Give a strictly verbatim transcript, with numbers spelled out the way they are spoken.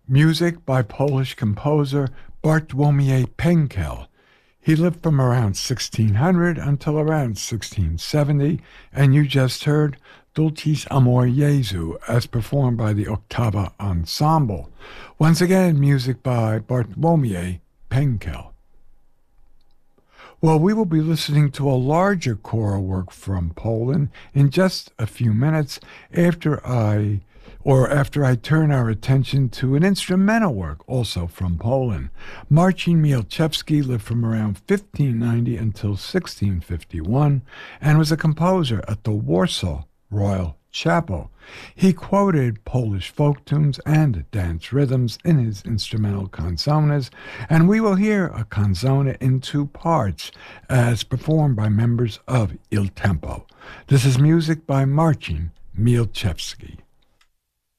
Music by Polish composer Bartłomiej Penkel. He lived from around sixteen hundred until around sixteen seventy, and you just heard Dulcis Amor Jesu as performed by the Oktava Ensemble. Once again, music by Bartłomiej Penkel. Well, we will be listening to a larger choral work from Poland in just a few minutes after I or after I turn our attention to an instrumental work also from Poland. Marcin Mielczewski lived from around fifteen ninety until sixteen fifty-one and was a composer at the Warsaw Royal Chapel. He quoted Polish folk tunes and dance rhythms in his instrumental canzones, and we will hear a canzone in two parts as performed by members of Il Tempo. This is music by Marcin Mielczewski.